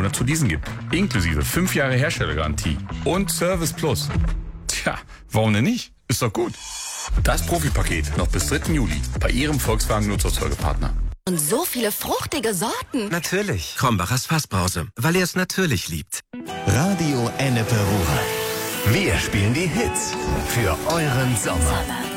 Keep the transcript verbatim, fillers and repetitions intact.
Monat zu leasen gibt. Inklusive fünf Jahre Herstellergarantie und Service Plus. Tja, warum denn nicht? Ist doch gut. Das Profipaket noch bis dritten Juli bei Ihrem Volkswagen Nutzfahrzeugepartner. Und so viele fruchtige Sorten. Natürlich. Krombacher Fassbrause, weil er es natürlich liebt. Radio Ennepe Ruhr. Wir spielen die Hits für euren Sommer.